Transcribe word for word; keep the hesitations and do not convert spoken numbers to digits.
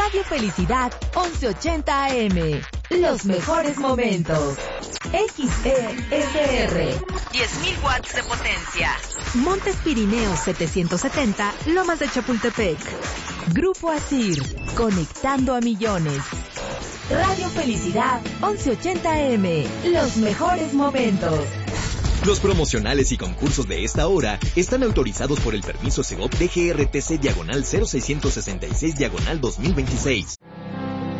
Radio Felicidad once ochenta A M. Los mejores momentos. X E S R. diez mil watts de potencia. Montes Pirineos setecientos setenta, Lomas de Chapultepec. Grupo Asir, conectando a millones. Radio Felicidad once ochenta A M. Los mejores momentos. Los promocionales y concursos de esta hora están autorizados por el permiso Segov D G R T C diagonal cero seiscientos sesenta y seis diagonal dos mil veintiséis.